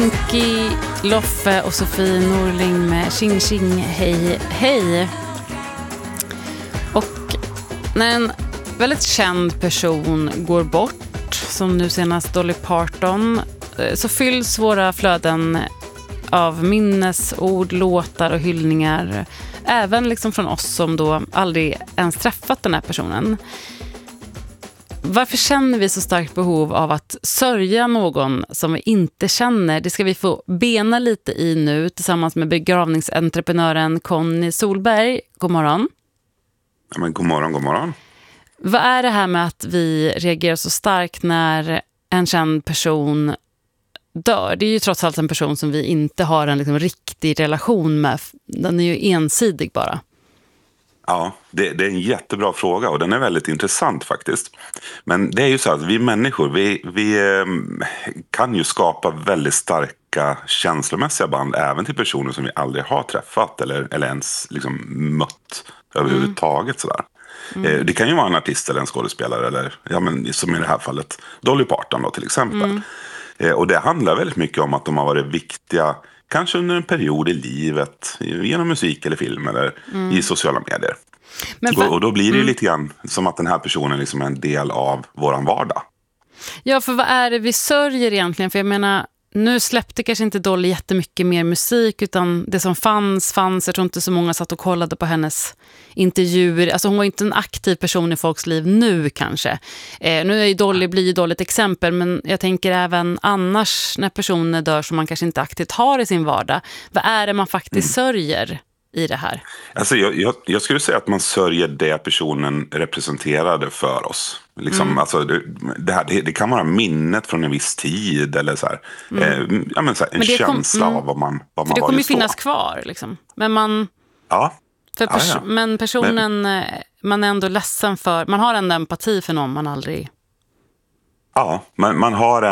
Pinky, Loffe och Sofie Norling med Tjing Tjing Hej Hej. Och när en väldigt känd person går bort, som nu senast Dolly Parton, så fylls våra flöden av minnesord, låtar och hyllningar, även liksom från oss som då aldrig ens träffat den här personen. Varför känner vi så starkt behov av att sörja någon som vi inte känner? Det ska vi få bena lite i nu tillsammans med begravningsentreprenören Conny Solberg. God morgon. Ja, men god morgon, god morgon. Vad är det här med att vi reagerar så starkt när en känd person dör? Det är ju trots allt en person som vi inte har en liksom riktig relation med. Den är ju ensidig bara. Ja, det är en jättebra fråga och den är väldigt intressant faktiskt. Men det är ju så att vi människor, vi kan ju skapa väldigt starka känslomässiga band även till personer som vi aldrig har träffat eller ens liksom mött överhuvudtaget sådär. Det kan ju vara en artist eller en skådespelare eller, ja, men, som i det här fallet Dolly Parton då, till exempel. Och det handlar väldigt mycket om att de har varit viktiga kanske under en period i livet genom musik eller film eller i sociala medier. Och då blir det ju lite grann som att den här personen liksom är en del av våran vardag. Ja, för vad är det vi sörjer egentligen? För jag menar, nu släppte kanske inte Dolly jättemycket mer musik, utan det som fanns. Jag tror inte så många satt och kollade på hennes intervjuer. Alltså hon var inte en aktiv person i folks liv nu kanske. Nu är ju Dolly, blir ju Dolly ett exempel, men jag tänker även annars när personer dör som man kanske inte aktivt har i sin vardag. Vad är det man faktiskt sörjer i det här? Alltså jag skulle säga att man sörjer det personen representerade för oss. Liksom, alltså det kan vara minnet från en viss tid eller så här. Ja, men så här, en känsla av vad man var. För det kommer ju finnas kvar liksom. Men man... Ja. Men personen man är ändå ledsen för. Man har en empati för någon man aldrig... Ja, man har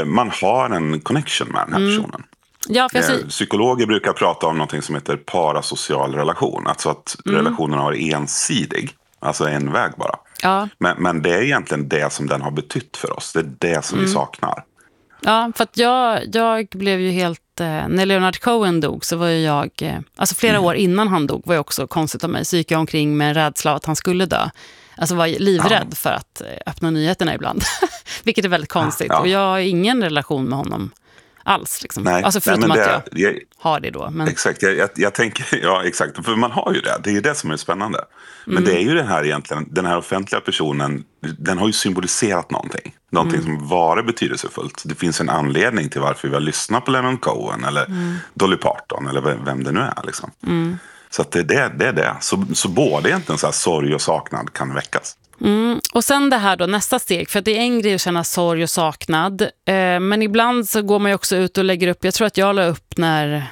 en connection med den här personen. Ja, för psykologer brukar prata om något som heter parasocial relation. Alltså att relationen har varit ensidig. Alltså en väg bara. Ja. Men det är egentligen det som den har betytt för oss. Det är det som vi saknar. Ja, för att jag blev ju helt... När Leonard Cohen dog så var ju jag... Alltså flera år innan han dog var jag också konstigt av mig. Så gick jag omkring med en rädsla att han skulle dö. Alltså var livrädd för att öppna nyheterna ibland. Vilket är väldigt konstigt. Ja. Och jag har ingen relation med honom alls. Liksom. Nej, alltså förutom att jag har det då. Men... Exakt, jag tänker, ja exakt. För man har ju det. Det är ju det som är spännande. Men det är ju den här egentligen, den här offentliga personen, den har ju symboliserat någonting. Någonting som var betydelsefullt. Det finns en anledning till varför vi har lyssnat på Leonard Cohen eller Dolly Parton eller vem det nu är liksom. Så att det är det. Så både egentligen så här sorg och saknad kan väckas. Och sen det här då, nästa steg, för att det är en grej att känna sorg och saknad, men ibland så går man ju också ut och lägger upp, jag tror att jag la upp när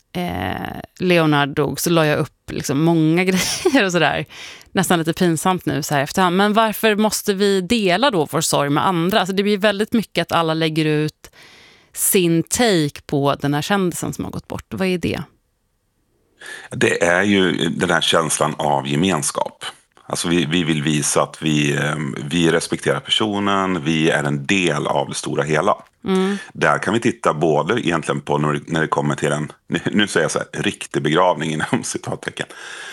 Leonard dog, så la jag upp liksom många grejer och sådär, nästan lite pinsamt nu så här efterhand, men varför måste vi dela då vår sorg med andra? Alltså det blir väldigt mycket att alla lägger ut sin take på den här kändisen som har gått bort. Vad är det? Det är ju den här känslan av gemenskap. Alltså vi vill visa att vi respekterar personen, vi är en del av det stora hela. Där kan vi titta både egentligen på när det kommer till nu säger jag så här, riktig begravning inom citattecken.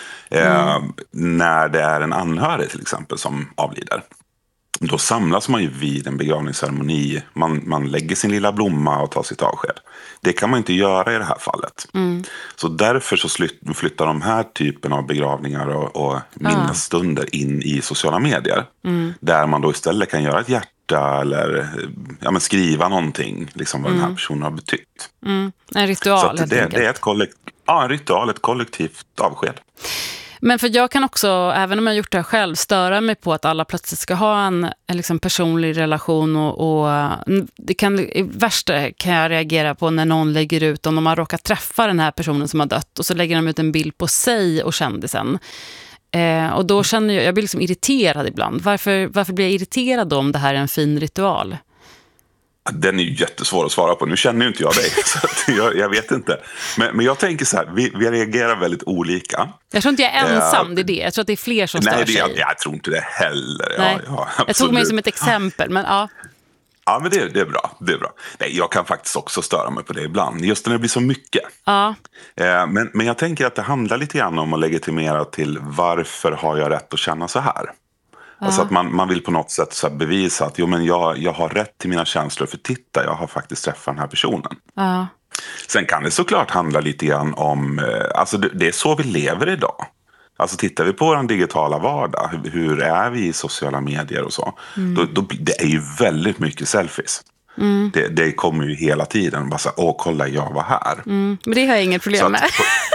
När det är en anhörig till exempel som avlider. Då samlas man ju vid en begravningsceremoni. Man lägger sin lilla blomma och tar sitt avsked. Det kan man inte göra i det här fallet. Så därför så flyttar de här typen av begravningar och minnesstunder in i sociala medier. Där man då istället kan göra ett hjärta eller skriva någonting. Liksom vad den här personen har betytt. En ritual. Så att det är en ritual, ett kollektivt avsked. Men för jag kan också, även om jag har gjort det själv, störa mig på att alla plötsligt ska ha en liksom personlig relation och det kan, i värsta kan jag reagera på när någon lägger ut, om de har råkat träffa den här personen som har dött och så lägger de ut en bild på sig och kändisen. Och då känner jag blir liksom irriterad ibland. Varför blir jag irriterad om det här är en fin ritual? Den är ju jättesvår att svara på. Nu känner ju inte jag dig, så att jag vet inte. Men jag tänker så här, vi reagerar väldigt olika. Jag tror inte jag är ensam, det är det. Jag tror att det är fler som stör sig. Jag tror inte det heller. Nej. Ja, jag tog mig som ett exempel, men ja. Ja, men det är bra. Det är bra. Nej, jag kan faktiskt också störa mig på det ibland. Just när det blir så mycket. Ja. Men jag tänker att det handlar lite grann om att legitimera till varför har jag rätt att känna så här? Alltså att man vill på något sätt så här bevisa att men jag har rätt till mina känslor, för titta, jag har faktiskt träffat den här personen. Ja. Sen kan det såklart handla lite grann om, alltså det är så vi lever idag. Alltså tittar vi på vår digitala vardag, hur är vi i sociala medier och så, det är ju väldigt mycket selfies. Det kommer ju hela tiden, bara så här, kolla, jag var här. Men det har jag inget problem med.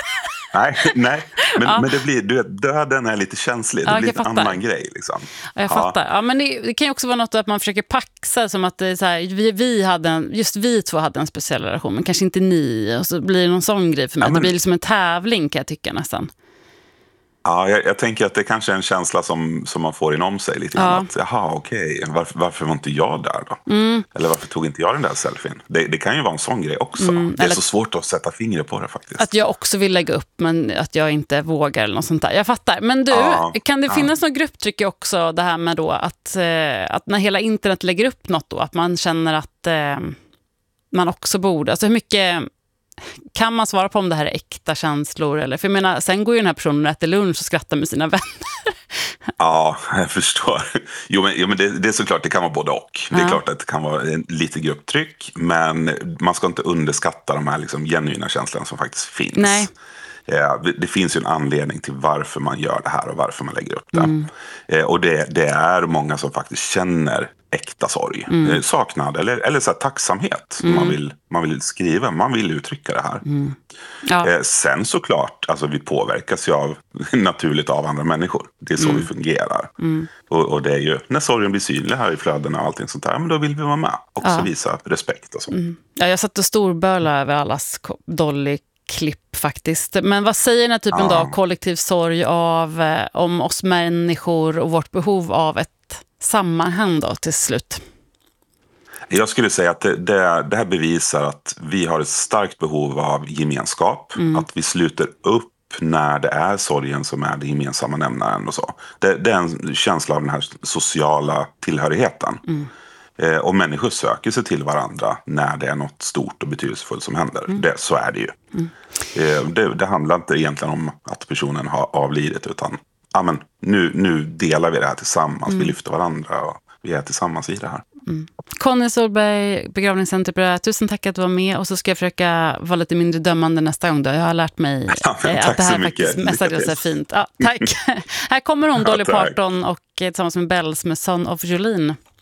Nej. Men det blir, döden är lite känslig. Det blir en annan grej. Liksom. Jag fattar. Ja, men det kan ju också vara något att man försöker paxa som att det är så här, just vi två hade en speciell relation, men kanske inte ni. Och så blir det någon sån grej för mig. Det blir liksom en tävling, kan jag tycka nästan. Ja, jag tänker att det kanske är en känsla som man får inom sig lite grann. Att, jaha, okej. Varför var inte jag där då? Eller varför tog inte jag den där selfien? Det kan ju vara en sån grej också. Det är så svårt att sätta fingret på det faktiskt. Att jag också vill lägga upp, men att jag inte vågar eller något sånt där. Jag fattar. Men du, kan det finnas något grupptryck också, det här med då att när hela internet lägger upp något då, att man känner att man också borde, alltså hur mycket kan man svara på om det här är äkta känslor? Eller? För jag menar, sen går ju den här personen och äter lunch och skrattar med sina vänner. Ja, jag förstår. Jo, men det är såklart, det kan vara både och. Det är klart att det kan vara lite grupptryck, men man ska inte underskatta de här liksom genuina känslorna som faktiskt finns. Nej. Det finns ju en anledning till varför man gör det här och varför man lägger upp det. Och det är många som faktiskt känner äkta sorg, saknad eller så här, tacksamhet. Man vill skriva, man vill uttrycka det här. Sen såklart, alltså vi påverkas ju naturligt av andra människor. Det är så vi fungerar. Och det är ju, när sorgen blir synlig här i flödena och allting sånt där, men då vill vi vara med och också visa respekt och så. Ja, jag satt och storböla över allas Dolly-klipp faktiskt. Men vad säger den här typen av kollektiv sorg om oss människor och vårt behov av ett sammanhang då till slut? Jag skulle säga att det här bevisar att vi har ett starkt behov av gemenskap. Att vi sluter upp när det är sorgen som är det gemensamma nämnaren och så. Det är en känsla av den här sociala tillhörigheten. Och människor söker sig till varandra när det är något stort och betydelsefullt som händer. Så är det ju. Det handlar inte egentligen om att personen har avlidit, utan nu delar vi det här tillsammans. Vi lyfter varandra och vi är tillsammans i det här. Conny Solberg, begravningscenter, tusen tack att du var med, och så ska jag försöka vara lite mindre dömande nästa gång då. Jag har lärt mig att det här faktiskt mestadels är fint. Tack. Här kommer hon, Dolly Parton, och tillsammans med Bells med Son of Jolene.